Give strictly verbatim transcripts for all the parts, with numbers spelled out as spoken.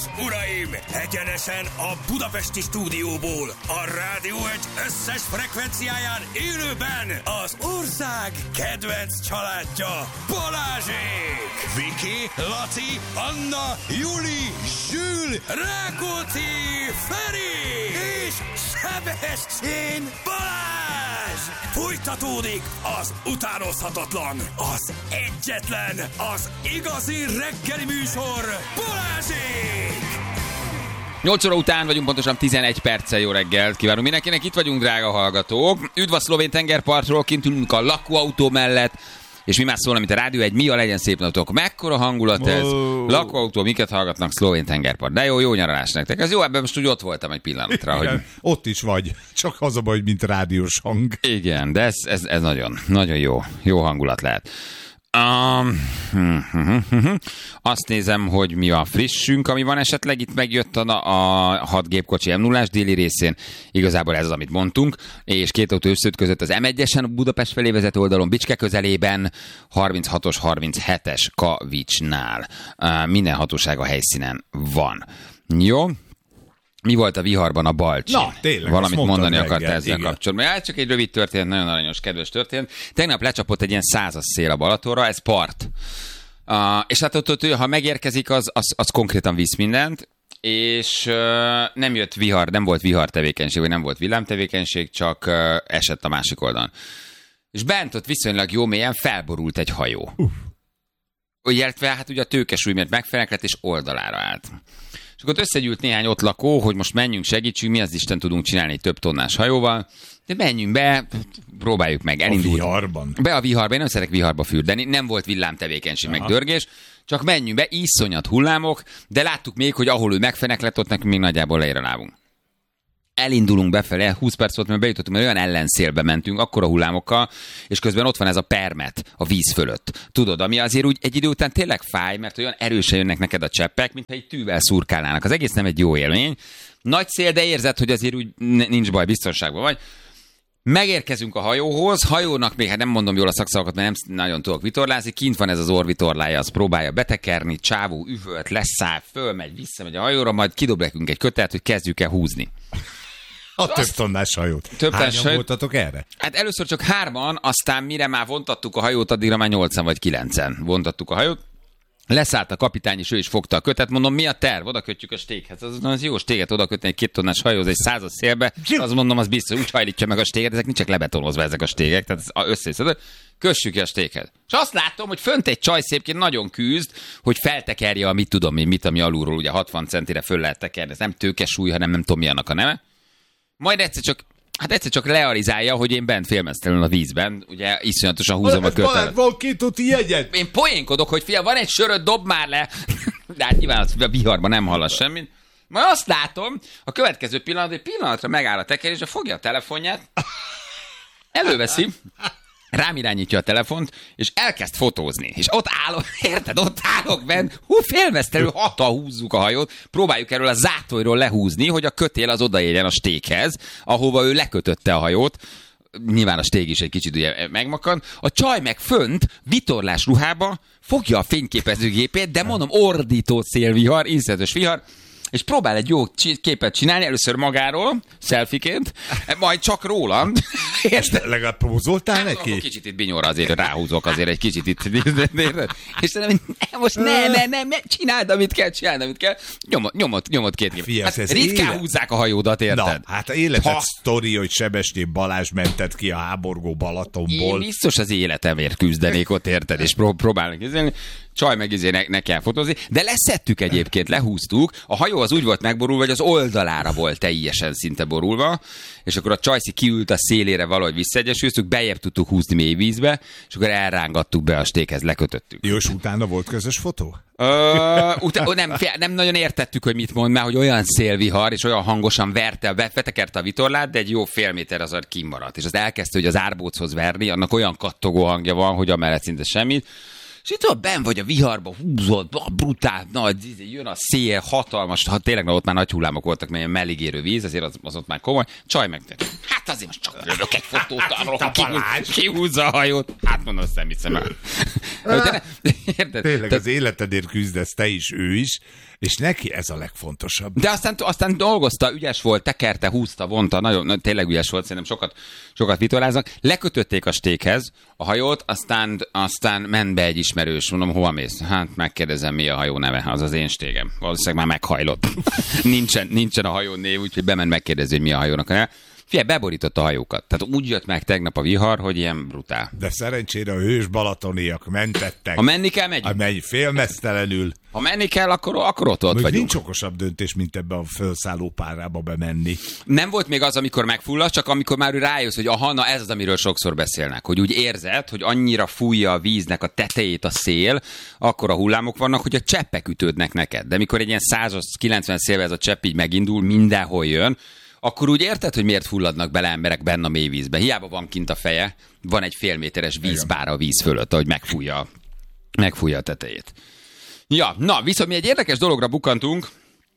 és uraim, egyenesen a budapesti stúdióból, a Rádió egy összes frekvenciáján élőben az ország kedvenc családja, Balázsék! Viki, Laci, Anna, Juli, Zsül, Rákóczi, Feri és Sebestyén Balázs! Folytatódik az utánozhatatlan, az egyetlen, az igazi reggeli műsor, Balázsék! nyolc óra után vagyunk, pontosan tizenegy perccel. Jó reggelt kívánunk mindenkinek, itt vagyunk, drága hallgatók. Üdv a szlovén tengerpartról, kint ülünk a lakóautó mellett, és mi más szól, mint a Rádió egy, mi a legyen szép napotok. Mekkora hangulat ez? Oh. Lakóautó, miket hallgatnak, szlovén tengerpart. De jó, jó nyaralás nektek. Ez jó, ebben most úgy ott voltam egy pillanatra. Igen, hogy... ott is vagy, csak az a baj, mint rádiós hang. Igen, de ez, ez, ez nagyon, nagyon jó, jó hangulat lehet. Um, hm, hm, hm, hm. Azt nézem, hogy mi a frissünk, ami van esetleg. Itt megjött a, a hat gépkocsi em nullás déli részén. Igazából ez az, amit mondtunk. És két autó összeüt között az em egyesen a Budapest felé vezető oldalon Bicske közelében, harminchatos harminchetes Kavicsnál. Uh, minden hatóság a helyszínen van. Jó. Mi volt a viharban a Balcsi? Na, tényleg. Valamit mondani akart reggel, ezzel igen. kapcsolatban. Hát csak egy rövid történet, nagyon aranyos, kedves történet. Tegnap lecsapott egy ilyen százas szél a Balatonra, ez part. Uh, és hát ott, ott, ha megérkezik, az, az, az konkrétan visz mindent, és uh, nem jött vihar, nem volt vihar tevékenység, vagy nem volt villámtevékenység, csak uh, esett a másik oldalon. És bent ott viszonylag jó mélyen felborult egy hajó. Uh. Illetve hát ugye a tőkesúly miatt megfeneklett, és oldalára állt. És akkor ott összegyűlt néhány ott lakó, hogy most menjünk, segítsünk, mi az Isten tudunk csinálni több tonnás hajóval, de menjünk be, próbáljuk meg, elindult. A viharban? Be a viharba, én nem szeretek viharba fürdeni, nem volt villámtevékenység, meg dörgés, csak menjünk be, iszonyat hullámok, de láttuk még, hogy ahol ő megfeneklett, ott nekünk még nagyjából leér a lábunk. Elindulunk befelé, húsz perc volt, mert bejutottunk, mert olyan ellenszélbe mentünk, akkora hullámokkal, és közben ott van ez a permet a víz fölött. Tudod, ami azért úgy egy idő után tényleg fáj, mert olyan erősen jönnek neked a cseppek, mintha egy tűvel szurkálnának. Az egész nem egy jó élmény. Nagy szél, de érzed, hogy azért úgy nincs baj, biztonságban vagy. Megérkezünk a hajóhoz, hajónak még, hát nem mondom jól a szakszavakat, mert nem nagyon tudok vitorlázni, kint van ez az orvitorlája, az próbálja betekerni, csávó üvölt, leszáll, fölmegy, visszamegy a hajóra, majd kidob nekünk egy kötelet, hogy kezdjük el húzni. A több tonnás hajót. Több Hányan hajó... voltatok erre? Hát először csak hárman, aztán mire már vontattuk a hajót, addigra már nyolcan vagy kilencen vontattuk a hajót. Leszállt a kapitány, és ő is fogta a kötet. Mondom, mi a terv? Oda kötjük a stékhez. Az, az jó stéget oda kötni egy két tonnás hajóhoz, egy százas szélbe. Azt mondom, az biztos, úgy hajlítja meg a stéget, ezek nincsenek lebetonozva ezek a stégek, tehát összeszedő. Kössük ki a stékhez. És azt látom, hogy fönt egy csaj szépként nagyon küzd, hogy feltekerje a mit tudom én, mit, ami alulról ugye hatvan centire föl lehet tekerni. Ez nem tőkesúly, hanem nem tudom mi annak a neve. Majd egyszer csak, hát egyszer csak realizálja, hogy én bent félmeztelenül a vízben, ugye iszonyatosan húzom a kötelet. Van két úti jegyet. Én poénkodok, hogy fia, van egy söröd, dob már le. De hát nyilván a viharban nem hallasz semmit. Majd azt látom, a következő pillanat, egy pillanatra megáll a tekerés, és fogja a telefonját, előveszi, rám irányítja a telefont, és elkezd fotózni. És ott állok, érted, ott állok bent, hú, félmeztelő, hata húzzuk a hajót, próbáljuk erről a zátolyról lehúzni, hogy a kötél az odaérjen a stékhez, ahova ő lekötötte a hajót. Nyilván a stég is egy kicsit ugye megmakad. A csaj meg fönt, vitorlás ruhába, fogja a fényképezőgépét, de mondom, ordító szélvihar, iszonyatos vihar, és próbál egy jó képet csinálni, először magáról, selfieként, majd csak rólam. Érted? Legalább prózoltál neki? Hát, kicsit itt binyóra azért ráhúzok, azért egy kicsit itt. És nem, most ne, ne, ne, ne, csináld, amit kell, csináld, amit kell. Nyomod, nyomod, nyomod két képet. Hát ritkán élet... húzzák a hajódat, érted? Na, hát életed ha... sztori, hogy Sebestyén Balázs mented ki a háborgó Balatonból. Én biztos az életemért küzdenék ott, érted? És prób- próbálnak izélni. Csaj meg izé ne, ne kell fotózni, de leszettük egyébként, lehúztuk, a hajó az úgy volt megborulva, hogy az oldalára volt teljesen szinte borulva, és akkor a csajszi kiült a szélére valahogy visszaegyesültük, bejebb tudtuk húzni mély vízbe, és akkor elrángattuk be a stékhez, lekötöttük. Jó, és utána volt közös fotó? Ö, utána, nem, nem nagyon értettük, hogy mit mond, mert hogy olyan szélvihar, és olyan hangosan verte, betekerte a vitorlát, de egy jó fél méter az kimaradt, és az elkezdte, hogy az árbóchoz verni, annak olyan kattogó hangja van, hogy amellett szinte semmit. És itt ott benn vagy a viharba, húzod, brutál, nagy, jön a szél, hatalmas, ha tényleg ott már nagy hullámok voltak, mert melligérő víz, azért az, az ott már komoly. Csaj meg, hát Hát azért most csak lövök egy fotót arról, hogy kihúzza a hajót. Hát mondom, azt nem hiszem el. De, érted? Tényleg az életedért küzdesz, te is, ő is, és neki ez a legfontosabb. De aztán, aztán dolgozta, ügyes volt, tekerte, húzta, vonta, nagyon, tényleg ügyes volt, szerintem sokat, sokat vitorláznak. Lekötötték a stékhez a hajót, aztán, aztán ment be egy ismerős, mondom, hova mész? Hát megkérdezem, mi a hajó neve, az az én stégem. Valószínűleg már meghajlott. nincsen, nincsen a hajó név, úgyhogy bement megkérdezni, hogy mi a hajónak a neve. Figyelj, beborította a hajókat. Tehát úgy jött meg tegnap a vihar, hogy ilyen brutál. De szerencsére a hős balatoniak mentettek. Ha menni kell, megyünk. Ha megy félmeztelenül. Ha menni kell, akkor, akkor ott, ott vagyunk. Nincs okosabb döntés, mint ebbe a felszálló párába bemenni. Nem volt még az, amikor megfullasz, csak amikor már rájössz, hogy aha, na ez az, amiről sokszor beszélnek. Hogy úgy érzed, hogy annyira fújja a víznek a tetejét a szél, akkor a hullámok vannak, hogy a cseppek ütődnek neked. De mikor egy ilyen száz kilencven szélvel ez a csepp így megindul, mindenhol jön, akkor úgy érted, hogy miért fulladnak bele emberek benne a mélyvízbe. Hiába van kint a feje, van egy fél méteres vízbára a víz fölött, ahogy megfújja, megfújja a tetejét. Ja, na, viszont mi egy érdekes dologra bukantunk,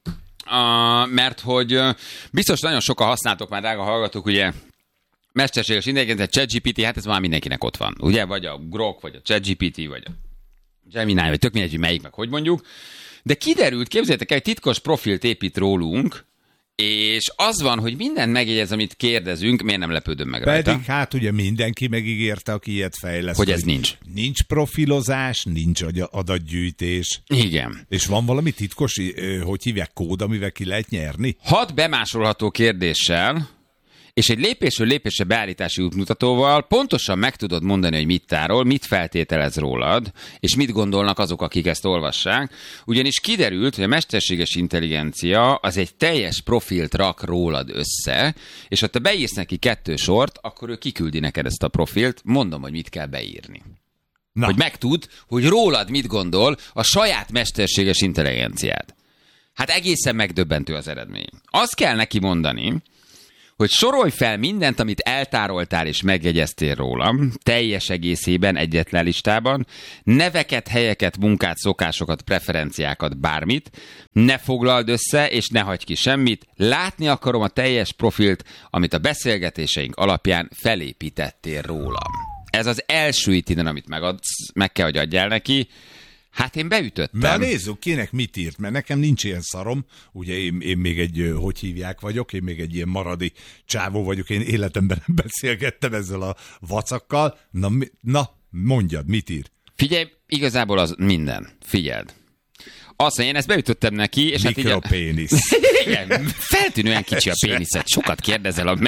uh, mert hogy uh, biztos nagyon sokan használtok már, drága hallgatók, ugye, mesterséges intelligencia, ChatGPT, hát ez már mindenkinek ott van, ugye, vagy a Grok, vagy a ChatGPT, vagy a Gemini, vagy tök mindegy, hogy melyik, meg hogy mondjuk. De kiderült, képzeljétek el, egy titkos profilt épít rólunk, és az van, hogy mindent megjegyez, amit kérdezünk, miért nem lepődöm meg rajta? Pedig hát ugye mindenki megígérte, aki ilyet fejleszt. Hogy ez nincs. Nincs profilozás, nincs adatgyűjtés. Igen. És van valami titkos, hogy hívják, kód, amivel ki lehet nyerni? Hat bemásolható kérdéssel, és egy lépésről lépésre beállítási útmutatóval pontosan meg tudod mondani, hogy mit tárol, mit feltételez rólad, és mit gondolnak azok, akik ezt olvassák. Ugyanis kiderült, hogy a mesterséges intelligencia az egy teljes profilt rak rólad össze, és ha te beírsz neki kettő sort, akkor ő kiküldi neked ezt a profilt, mondom, hogy mit kell beírni. Na. Hogy megtud, hogy rólad mit gondol a saját mesterséges intelligenciád. Hát egészen megdöbbentő az eredmény. Azt kell neki mondani, hogy sorolj fel mindent, amit eltároltál és megjegyeztél rólam, teljes egészében, egyetlen listában, neveket, helyeket, munkát, szokásokat, preferenciákat, bármit, ne foglald össze, és ne hagyj ki semmit, látni akarom a teljes profilt, amit a beszélgetéseink alapján felépítettél rólam. Ez az első itinen, amit megadsz, meg kell, hogy adjál neki. Hát én beütöttem. Mert nézzük, kinek mit írt, mert nekem nincs ilyen szarom. Ugye én, én még egy, hogy hívják vagyok, én még egy ilyen maradi csávó vagyok, én életemben nem beszélgettem ezzel a vacakkal. Na, na mondjad, mit ír? Figyelj, igazából az minden. Figyeld. Azt mondja, én ezt beütöttem neki, és mikropénisz. Hát igen, feltűnően kicsi a péniszed. Sokat kérdezel a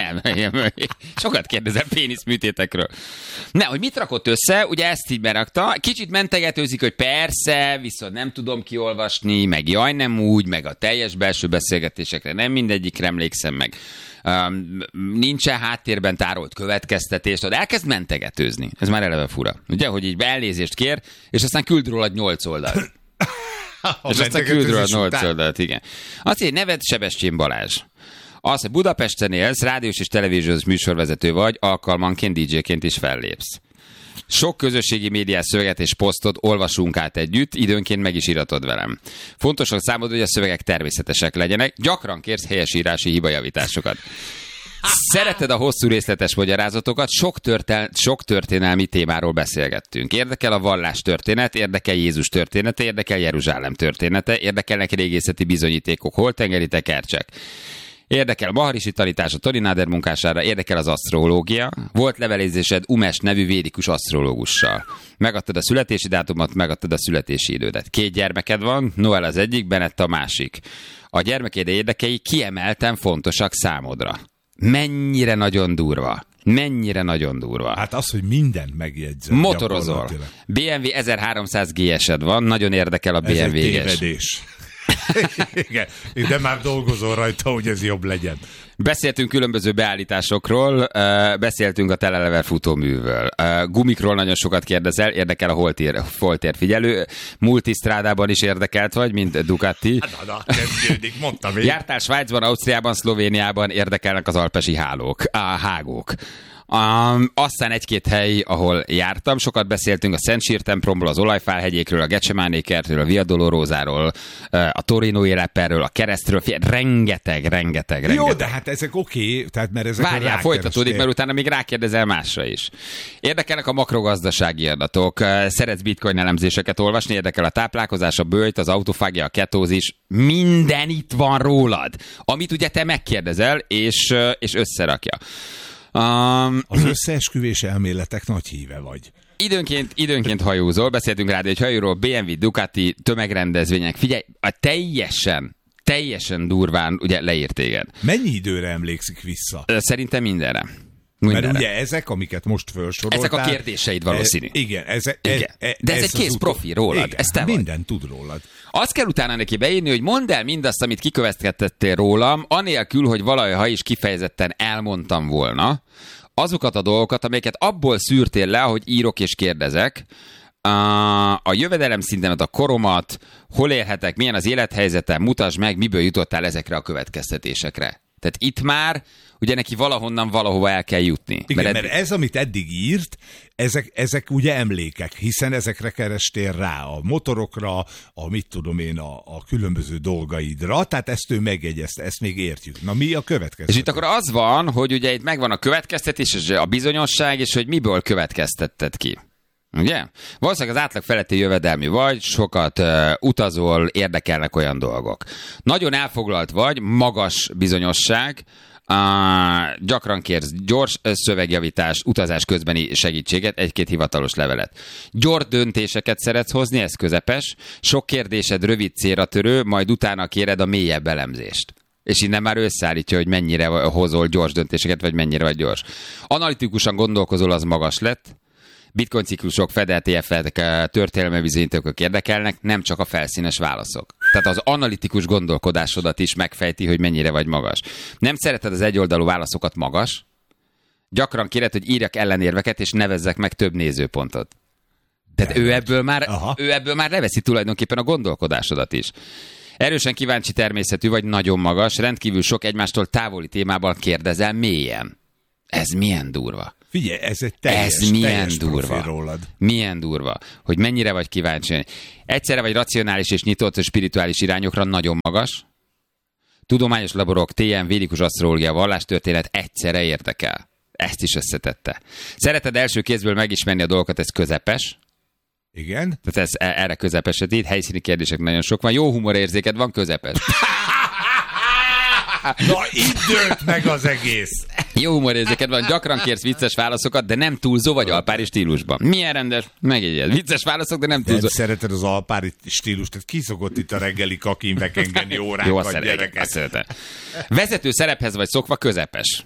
sokat kérdezel péniszműtétekről. Ne, hogy mit rakott össze, ugye ezt így berakta. Kicsit mentegetőzik, hogy persze, viszont nem tudom kiolvasni, meg jaj, nem úgy, meg a teljes belső beszélgetésekre nem mindegyikre emlékszem, meg um, nincsen háttérben tárolt következtetést, de elkezd mentegetőzni. Ez már eleve fura. Ugye, hogy így elnézést kér, és aztán küld rólad nyolc oldalt. És aztán küldről a nyolc oldalt, igen. Azt így neved Sebestyén Balázs. Az, hogy Budapesten élsz, rádiós és televíziós műsorvezető vagy, alkalmanként dé dzséként is fellépsz. Sok közösségi médiás szöveget és posztot olvasunk át együtt, időnként meg is iratod velem. Fontos, hogy számodra, hogy a szövegek természetesek legyenek, gyakran kérsz helyesírási hibajavításokat. Szereted a hosszú részletes magyarázatokat, sok, törtel, sok történelmi témáról beszélgettünk. Érdekel a vallás történet, érdekel Jézus története, érdekel Jeruzsálem története, érdekelnek régészeti bizonyítékok, holtengeri tekercsek. Érdekel Maharishi tanítás a Tony Nader munkására, érdekel az asztrológia. Volt levelezésed Umes nevű védikus asztrológussal. Megadtad a születési dátumot, megadtad a születési idődet. Két gyermeked van, Noel az egyik, Bennett a másik. A gyermekéd érdekei kiemelten fontosak számodra. Mennyire nagyon durva. Mennyire nagyon durva. Hát az, hogy mindent megjegyzem. Motorozol. bé em vé ezerháromszáz gé es-ed van, nagyon érdekel a bé em vé-es. Ez egy tévedés. Igen, de már dolgozol rajta, hogy ez jobb legyen. Beszéltünk különböző beállításokról, beszéltünk a telelever futóművől. Gumikról nagyon sokat kérdezel, érdekel a holtér, holtér figyelő. Multistrádában is érdekelt vagy, mint Ducati. Na, na, kezdődik, mondtam én. Jártál Svájcban, Ausztriában, Szlovéniában, érdekelnek az alpesi hálók, a hágók. Um, aztán egy-két hely, ahol jártam, sokat beszéltünk a Szent Sír templomról, az Olajfálhegyékről, a Gecsemáné kertről, a Via Dolorosáról, a Torinói reperről, a Keresztről, Fie, rengeteg, rengeteg, rengeteg. Jó, de hát ezek oké, okay, tehát mert ezek Várjál, folytatódik, mert utána még rákérdezel másra is. Érdekelnek a makrogazdasági adatok, szeretsz bitcoin elemzéseket olvasni, érdekel a táplálkozás, a böjt, az autofágia, a ketózis, minden itt van rólad, amit ugye te megkérdezel, és, és összerakja. Um, az összeesküvés elméletek nagy híve vagy. Időnként, időnként hajózol, beszéltünk rád egy hajóról, bé em vé, Ducati, tömegrendezvények. Figyelj, a teljesen, teljesen durván ugye leírt téged. Mennyi időre emlékszik vissza? Szerintem mindenre. mindenre. Mert ugye ezek, amiket most felsoroltál... Ezek a kérdéseid valószínű. E, igen, ez, e, igen. E, de ez, ez egy kész utol... profi rólad, igen, ez te vagy. Minden tud rólad. Azt kell utána neki beírni, hogy mondd el mindazt, amit kikövetkeztettél rólam, anélkül, hogy valaha is kifejezetten elmondtam volna, azokat a dolgokat, amelyeket abból szűrtél le, ahogy írok és kérdezek, a jövedelem szintemet, a koromat, hol élhetek, milyen az élethelyzetem, mutasd meg, miből jutottál ezekre a következtetésekre. Tehát itt már ugye neki valahonnan valahova el kell jutni. Igen, mert, eddig... mert ez, amit eddig írt, ezek, ezek ugye emlékek, hiszen ezekre kerestél rá, a motorokra, a mit tudom én, a, a különböző dolgaidra, tehát ezt ő megjegyezte, ezt még értjük. Na mi a következtetés? És itt akkor az van, hogy ugye itt megvan a következtetés, és a bizonyosság, és hogy miből következtetted ki. Ugye? Valószínűleg az átlag feletti jövedelmű vagy, sokat uh, utazol, érdekelnek olyan dolgok. Nagyon elfoglalt vagy, magas bizonyosság, uh, gyakran kérsz gyors szövegjavítást, utazás közbeni segítséget, egy-két hivatalos levelet. Gyors döntéseket szeretsz hozni, ez közepes, sok kérdésed rövid célra törő, majd utána kéred a mélyebb elemzést. És innen már összeállítja, hogy mennyire hozol gyors döntéseket, vagy mennyire vagy gyors. Analitikusan gondolkozol, az magas lett. Bitcoin ciklusok, Fed E T F-ek, történelmi bizonyítékok érdekelnek, nem csak a felszínes válaszok. Tehát az analitikus gondolkodásodat is megfejti, hogy mennyire vagy magas. Nem szereted az egyoldalú válaszokat, magas. Gyakran kéred, hogy írjak ellenérveket, és nevezzek meg több nézőpontot. Tehát ő ebből, már, ő ebből már leveszi tulajdonképpen a gondolkodásodat is. Erősen kíváncsi természetű vagy, nagyon magas, rendkívül sok egymástól távoli témában kérdezel mélyen. Ez milyen durva. Figyelj, ez egy teljes, ez milyen teljes durva. Rólad. Milyen durva, hogy mennyire vagy kíváncsi. Egyszerre vagy racionális és nyitott és spirituális irányokra, nagyon magas. Tudományos laborok, té em, védikus asztrológia, vallástörténet egyszerre érdekel. Ezt is összetette. Szereted első kézből megismerni a dolgokat, ez közepes. Igen. Tehát ez erre közepesedít, helyszíni kérdések nagyon sok van. Jó humorérzéked van, közepes. Na, itt dőlt meg az egész. Jó humorérzéked van, gyakran kérsz vicces válaszokat, de nem túlzó vagy alpári stílusban. Milyen rendes? Megjegyez. Vicces válaszok, de nem túlzó. Nem szereted az alpári stílust, tehát ki szokott itt a reggeli kakin bekengeni órákat, gyerekek. Vezető szerephez vagy szokva, közepes.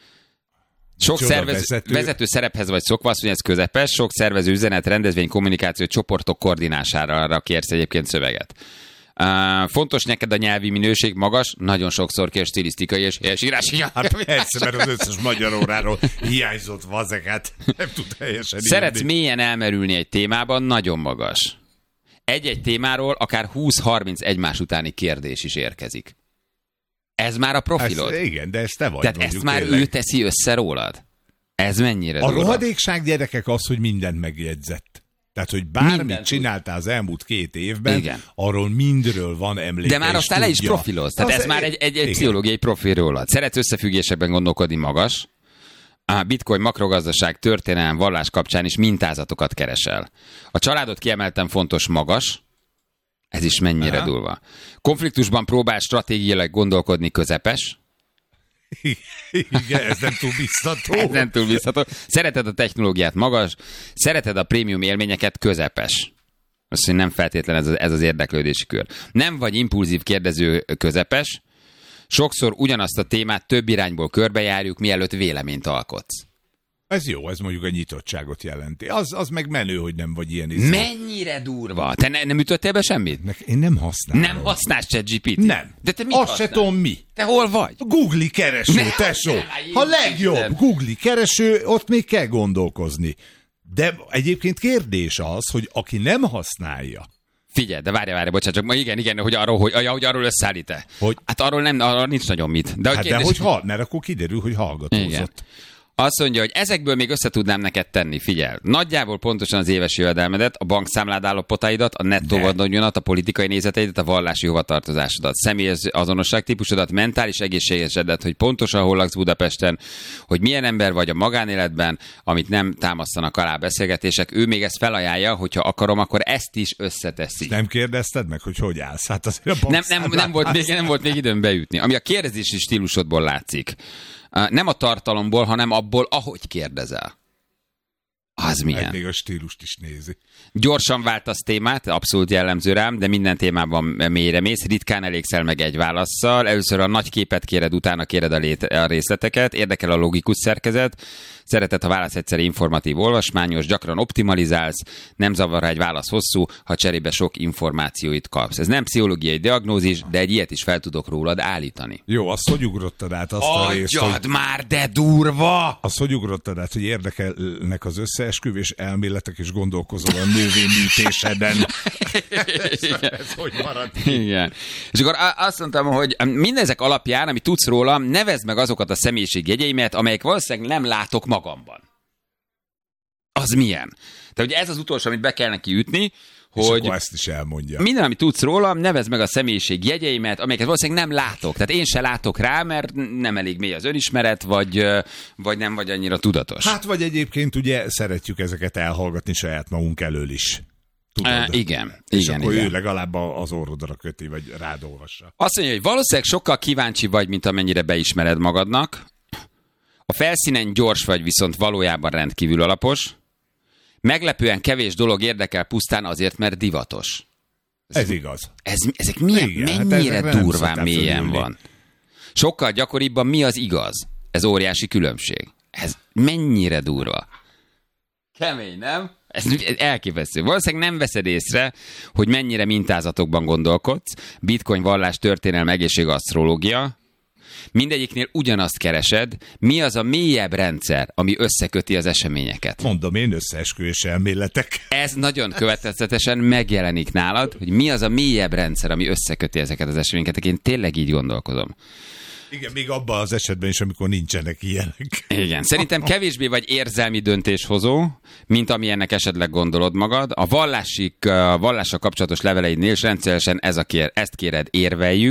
Sok szervez, vezető. vezető szerephez vagy szokva, azt mondja, ez közepes, sok szervező üzenet, rendezvény, kommunikáció, csoportok koordinására kérsz egyébként szöveget. Uh, fontos neked a nyelvi minőség, magas, nagyon sokszor kér stilisztikai és helyesírási. Hát persze, mert az összes magyar óráról hiányzott vazeket, nem tud helyesen írni. Szeretsz mélyen elmerülni egy témában, nagyon magas. Egy-egy témáról akár húsz-harminc egymás utáni kérdés is érkezik. Ez már a profilod. Ez, igen, de ez te vagy. Tehát ezt már tényleg. Ő teszi össze rólad. Ez mennyire A durva? rohadékság, gyerekek, az, hogy mindent megjegyzett. Tehát, hogy bármit mindent csináltál az elmúlt két évben, igen. Arról mindről van emléke. De már aztán le is profiloz. Tehát az ez e... már egy, egy, egy pszichológiai profil rólad. Szeretsz összefüggésekben gondolkodni, magas. A bitcoin, makrogazdaság, történelem, vallás kapcsán is mintázatokat keresel. A családot kiemelten fontos, magas. Ez is mennyire Aha. durva. Konfliktusban próbál stratégiailag gondolkodni, közepes. Igen, ez nem túl biztató. Ez nem túl biztató. Szereted a technológiát, magas. Szereted a prémium élményeket, közepes. Azt mondja, nem feltétlen ez az, ez az érdeklődési kör. Nem vagy impulzív kérdező, közepes. Sokszor ugyanazt a témát több irányból körbejárjuk, mielőtt véleményt alkotsz. Ez jó, ez mondjuk a nyitottságot jelenti. Az, az meg menő, hogy nem vagy ilyen izé. Mennyire durva? Te ne, nem ütöttél be semmit? Ne, én nem használom. Nem használsz ChatGPT? Nem. De te mit Azt használ? se tudom mi. Te hol vagy? Google kereső, ne, tesó. Ha legjobb Google kereső, ott még kell gondolkozni. De egyébként kérdés az, hogy aki nem használja. Figyelj, de várj, várj, bocsánat, csak ma igen, igen, hogy arról, hogy, ja, hogy arról összeállít-e. Hogy? Hát arról nem, arról nincs nagyon mit. De, hát kérdés... de hogy hall, mert akkor kiderül, hogy hallgatózott. Igen. Azt mondja, hogy ezekből még össze tudnám neked tenni, figyel. Nagyjából pontosan az éves jövedelmedet, a bankszámlád állapotaidat, a nettó vagyonodat, a politikai nézeteidet, a vallási hovatartozásodat, személyes azonosságtípusodat, mentális egészségesedet, hogy pontosan hol laksz Budapesten, hogy milyen ember vagy a magánéletben, amit nem támasztanak alá beszélgetések. Ő még ezt felajánlja, hogyha akarom, akkor ezt is összeteszi. Nem kérdezted meg, hogy hogy állsz? Hát azért a nem, nem, nem, volt még, nem volt még időm beütni. Ami a kérdezési stílusodból látszik. Nem a tartalomból, hanem abból, ahogy kérdezel. Az milyen? Még a stílust is nézi. Gyorsan váltasz témát, abszolút jellemző rám, de minden témában mélyre mész. Ritkán elégszel meg egy válasszal. Először a nagy képet kéred, utána kéred a, lét- a részleteket. Érdekel a logikus szerkezet. Szereted, ha válasz egyszerű, informatív, olvasmányos, gyakran optimalizálsz, nem zavar, egy válasz hosszú, ha cserébe sok információit kapsz. Ez nem pszichológiai diagnózis, de egy ilyet is fel tudok rólad állítani. Jó, azt hogy ugrottad át azt a részt, hogy... már, de durva! Azt hogy ugrottad át, hogy érdekelnek az összeesküvés elméletek, és gondolkozol a növényműtéseden. ez, ez hogy maradt? Igen. És akkor azt mondtam, hogy mindezek alapján, amit tudsz róla, nevezd meg azokat a személyiségjegyeimet, amelyek valószínűleg nem látok magamban. Az milyen? Tehát ugye ez az utolsó, amit be kell neki ütni, hogy és akkor ezt is elmondja. Minden, amit tudsz rólam, nevezd meg a személyiség jegyeimet, amelyeket valószínűleg nem látok. Tehát én se látok rá, mert nem elég mély az önismeret, vagy, vagy nem vagy annyira tudatos. Hát vagy egyébként ugye szeretjük ezeket elhallgatni saját magunk elől is. Tudod? Uh, igen. És igen, akkor igen. ő legalább az orrodra köti, vagy rád olvassa. Azt mondja, hogy valószínűleg sokkal kíváncsi vagy, mint amennyire beismered magadnak. A felszínen gyors vagy, viszont valójában rendkívül alapos. Meglepően kevés dolog érdekel pusztán azért, mert divatos. Ez, ez igaz. Ez, ezek milyen, igen, mennyire hát durván mélyen van. Sokkal gyakoribban mi az igaz? Ez óriási különbség. Ez mennyire durva. Kemény, nem? Ez elképesztő. Valószínűleg nem veszed észre, hogy mennyire mintázatokban gondolkodsz. Bitcoin, vallás, történelem, egészség, asztrológia. Mindegyiknél ugyanazt keresed, mi az a mélyebb rendszer, ami összeköti az eseményeket. Mondom én, összeesküvés elméletek. Ez nagyon következetesen megjelenik nálad, hogy mi az a mélyebb rendszer, ami összeköti ezeket az eseményeket. Én tényleg így gondolkozom. Igen, még abban az esetben is, amikor nincsenek ilyenek. Igen, szerintem kevésbé vagy érzelmi döntéshozó, mint amilyennek esetleg gondolod magad. A vallásik, a vallással kapcsolatos leveleidnél is rendszeresen ez a kér, ezt kéred, érveljük.